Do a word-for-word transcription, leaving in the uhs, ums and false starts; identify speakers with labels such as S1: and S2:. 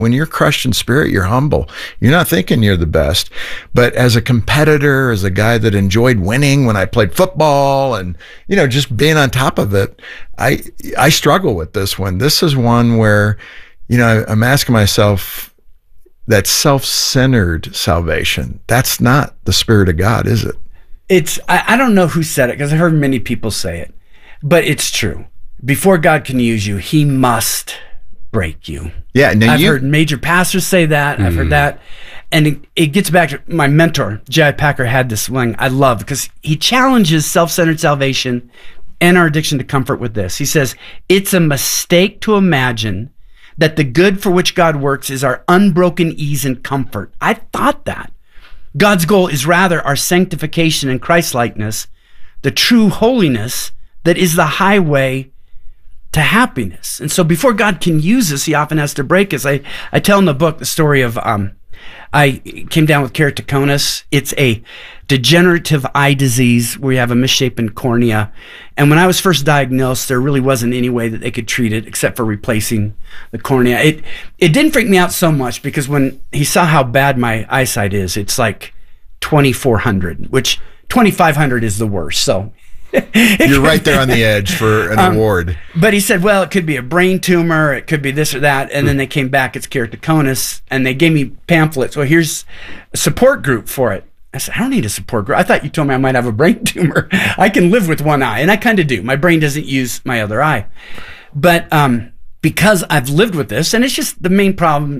S1: when you're crushed in spirit, you're humble. You're not thinking you're the best. But as a competitor, as a guy that enjoyed winning when I played football and, you know, just being on top of it, I, I struggle with this one. This is one where, you know, I'm asking myself, that self-centered salvation, that's not the Spirit of God, is it?
S2: It's, I, I don't know who said it, because I heard many people say it, but it's true. Before God can use you, he must break you.
S1: Yeah. Now
S2: I've
S1: you,
S2: heard major pastors say that. Mm. I've heard that. And it, it gets back to my mentor, J I Packer, had this one I love, because he challenges self-centered salvation and our addiction to comfort with this. He says, it's a mistake to imagine that the good for which God works is our unbroken ease and comfort. I thought that. God's goal is rather our sanctification and Christ-likeness, the true holiness that is the highway to happiness. And so before God can use us, he often has to break us. I, I tell in the book the story of, um, I came down with keratoconus. It's a degenerative eye disease where you have a misshapen cornea. And when I was first diagnosed, there really wasn't any way that they could treat it except for replacing the cornea. It it didn't freak me out so much, because when he saw how bad my eyesight is, it's like twenty-four hundred, which twenty-five hundred is the worst. So
S1: you're right there on the edge for an um, award.
S2: But he said, well, it could be a brain tumor, it could be this or that. And then they came back, it's keratoconus, and they gave me pamphlets. Well, here's a support group for it. I said, I don't need a support group. I thought you told me I might have a brain tumor. I can live with one eye. And I kind of do. My brain doesn't use my other eye. But um, because I've lived with this, and it's just the main problem